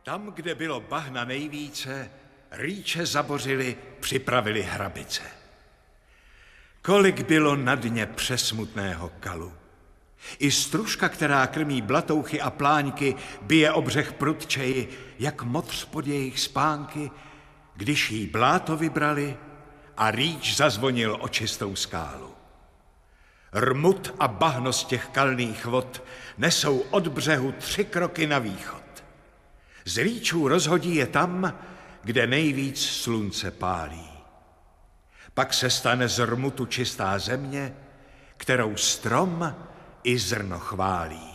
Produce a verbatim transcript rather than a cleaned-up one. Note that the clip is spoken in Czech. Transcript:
Tam, kde bylo bahna nejvíce, rýče zabořili, připravili hrabice. Kolik bylo na dně přesmutného kalu. I stružka, která krmí blatouchy a pláňky, bije o břeh prudčeji, jak motř pod jejich spánky, když jí bláto vybrali a rýč zazvonil o čistou skálu. Rmut a bahno z těch kalných vod nesou od břehu tři kroky na východ. Z rýčů rozhodí je tam, kde nejvíc slunce pálí. Pak se stane z rmutu čistá země, kterou strom i zrno chválí.